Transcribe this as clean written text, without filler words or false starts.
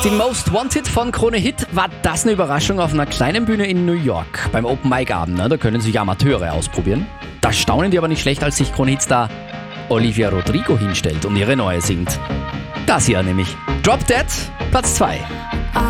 Die Most Wanted von Krone Hit, war das eine Überraschung auf einer kleinen Bühne in New York beim Open Mic Abend. Ne? Da können sich Amateure ausprobieren. Da staunen die aber nicht schlecht, als sich Krone Hit-Star Olivia Rodrigo hinstellt und ihre neue singt. Das hier nämlich. Drop Dead, Platz 2.